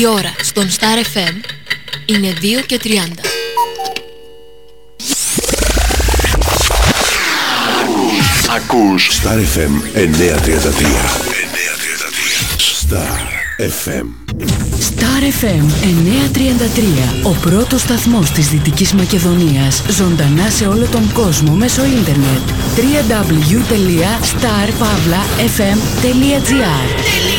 Η ώρα στον Star FM είναι 2:30. Ακούς Star FM 933. Star FM. Star FM 933. Ο πρώτος σταθμός της Δυτικής Μακεδονίας. Ζωντανά σε όλο τον κόσμο μέσω ίντερνετ. www.starpavlafm.gr